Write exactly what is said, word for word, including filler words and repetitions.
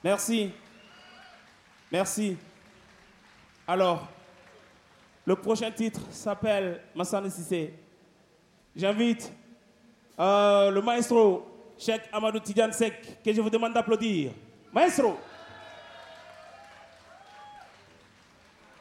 Merci. Merci. Alors, le prochain titre s'appelle Massane Sissé. J'invite euh, le maestro, Cheikh Amadou Tidiane Seck, que je vous demande d'applaudir. Maestro!